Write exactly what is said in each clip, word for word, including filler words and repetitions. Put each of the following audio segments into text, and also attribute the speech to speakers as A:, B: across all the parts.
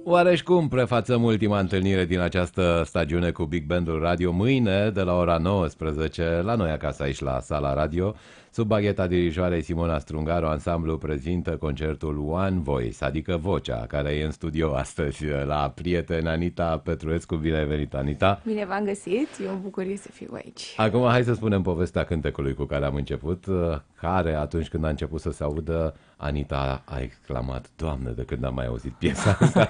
A: Oareși cum prefațăm ultima întâlnire din această stagiune cu Big Bandul Radio mâine de la ora nouăsprezece la noi acasă aici la Sala Radio. Sub bagheta dirijoarei Simona Strungaru, ansamblu prezintă concertul One Voice, adică vocea, care e în studio astăzi la prieten Anita Petruescu. Bine ai venit, Anita!
B: Bine v-am găsit, e o bucurie să fiu aici.
A: Acum hai să spunem povestea cântecului cu care am început, care atunci când a început să se audă, Anita a exclamat: Doamne, de când am mai auzit piesa asta?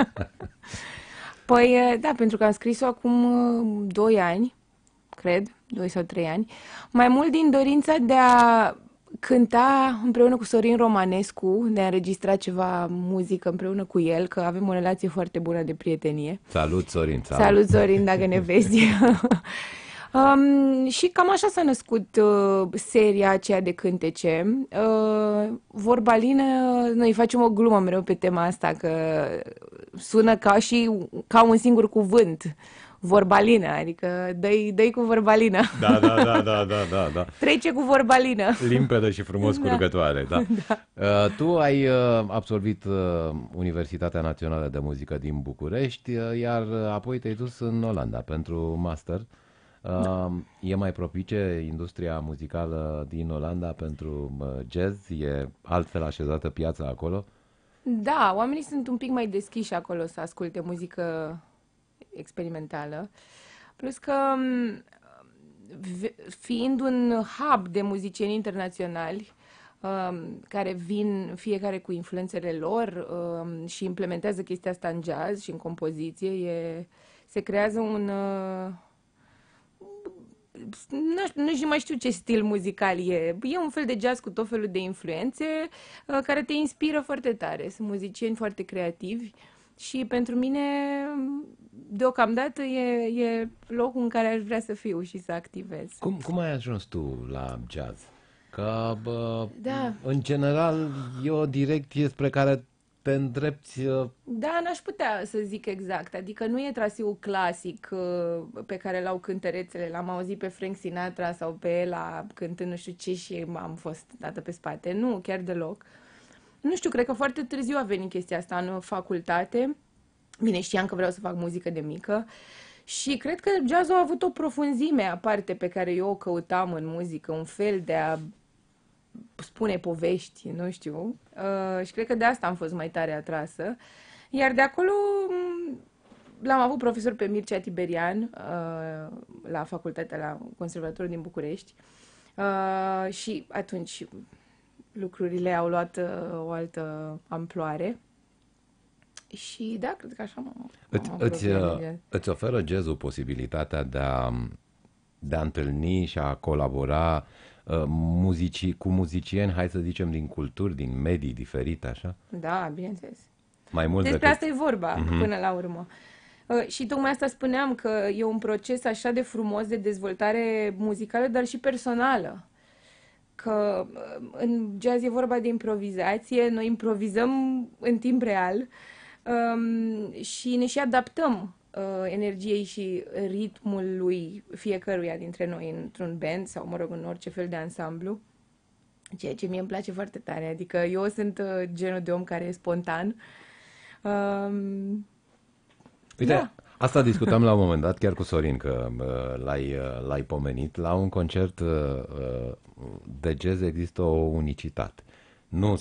B: Păi, da, pentru că am scris-o acum doi ani, cred, doi sau trei ani, mai mult din dorința de a cânta împreună cu Sorin Romanescu, de a înregistra ceva muzică împreună cu el, că avem o relație foarte bună de prietenie.
A: Salut, Sorin! Salut,
B: salut Sorin, dacă ne vezi! Um, și cam așa s-a născut uh, seria aceea de cântece. Uh, Vorbalină, noi facem o glumă mereu pe tema asta, că sună ca și ca un singur cuvânt. Vorbalină, adică dă-i, dă-i cu vorbalină.
A: Da, da, da, da, da, da, da.
B: Trece cu vorbalină.
A: Limpede și frumos
B: Da.
A: curgătoare, da.
B: Da.
A: Uh, tu ai uh, absolvit uh, Universitatea Națională de Muzică din București, uh, iar apoi te-ai dus în Olanda pentru master. Uh, e mai propice industria muzicală din Olanda pentru uh, jazz? E altfel așezată piața acolo?
B: Da, oamenii sunt un pic mai deschiși acolo să asculte muzică experimentală. Plus că, m, v- fiind un hub de muzicieni internaționali, um, care vin fiecare cu influențele lor um, și implementează chestia asta în jazz și în compoziție, e, se creează un... Uh, nu știu, nici nu mai știu ce stil muzical e. E un fel de jazz cu tot felul de influențe uh, care te inspiră foarte tare. Sunt muzicieni foarte creativi și pentru mine, deocamdată, e, e locul în care aș vrea să fiu și să activez.
A: Cum, cum ai ajuns tu la jazz? Că, bă,
B: Da.
A: în general, e o direcție spre care te îndrepți. uh,
B: Da, n-aș putea să zic exact. Adică nu e traseul clasic uh, pe care l-au cântărețele. L-am auzit pe Frank Sinatra sau pe Ella cântând nu știu ce și am fost dată pe spate. Nu, chiar deloc. Nu știu, cred că foarte târziu a venit chestia asta în facultate. Bine, știam că vreau să fac muzică de mică. Și cred că jazzul a avut o profunzime aparte pe care eu o căutam în muzică, un fel de a spune povești, nu știu. Uh, și cred că de asta am fost mai tare atrasă. Iar de acolo m, l-am avut profesor pe Mircea Tiberian uh, la facultatea, la Conservatorul din București. Uh, și atunci lucrurile au luat uh, o altă amploare. Și da, cred că așa m-am
A: Îți,
B: m-am
A: îți,
B: apropiat
A: uh,
B: de jazz.
A: îți oferă jazzul posibilitatea de a, de a întâlni și a colabora uh, muzici, cu muzicieni, hai să zicem, din culturi, din medii diferite, așa?
B: Da, bineînțeles.
A: Mai mult
B: Despre
A: decât...
B: asta e vorba,
A: Mhm.
B: până la urmă. Uh, Și tocmai asta spuneam, că e un proces așa de frumos de dezvoltare muzicală, dar și personală. Că uh, în jazz e vorba de improvizație, noi improvizăm în timp real um, și ne și adaptăm uh, energiei și ritmului fiecăruia dintre noi într-un band sau, mă rog, în orice fel de ansamblu. Ceea ce mie îmi place foarte tare. Adică eu sunt uh, genul de om care e spontan. Um,
A: Uite,
B: da.
A: asta discutam la un moment dat, chiar cu Sorin, că uh, l-ai, uh, l-ai pomenit. La un concert uh, uh, de jazz există o unicitate. Nu